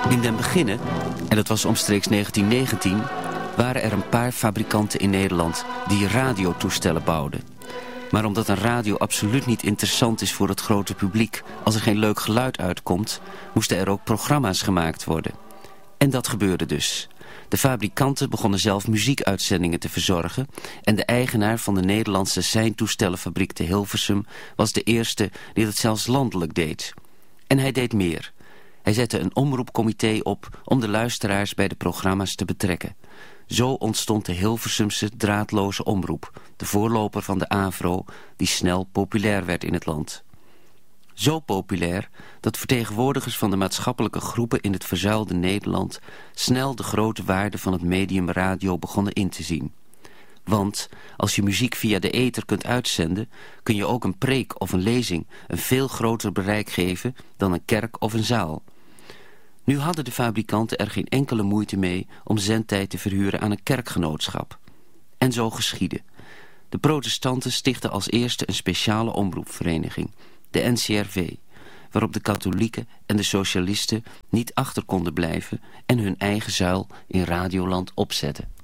In den beginnen, en dat was omstreeks 1919, waren er een paar fabrikanten in Nederland die radiotoestellen bouwden. Maar omdat een radio absoluut niet interessant is voor het grote publiek als er geen leuk geluid uitkomt, moesten er ook programma's gemaakt worden. En dat gebeurde dus. De fabrikanten begonnen zelf muziekuitzendingen te verzorgen en de eigenaar van de Nederlandse seintoestellenfabriek te Hilversum was de eerste die dat zelfs landelijk deed. En hij deed meer. Hij zette een omroepcomité op om de luisteraars bij de programma's te betrekken. Zo ontstond de Hilversumse draadloze omroep, de voorloper van de AVRO, die snel populair werd in het land. Zo populair dat vertegenwoordigers van de maatschappelijke groepen in het verzuilde Nederland snel de grote waarde van het medium radio begonnen in te zien. Want als je muziek via de ether kunt uitzenden, kun je ook een preek of een lezing een veel groter bereik geven dan een kerk of een zaal. Nu hadden de fabrikanten er geen enkele moeite mee om zendtijd te verhuren aan een kerkgenootschap. En zo geschiedde. De protestanten stichtten als eerste een speciale omroepvereniging, de NCRV, waarop de katholieken en de socialisten niet achter konden blijven en hun eigen zuil in Radioland opzetten.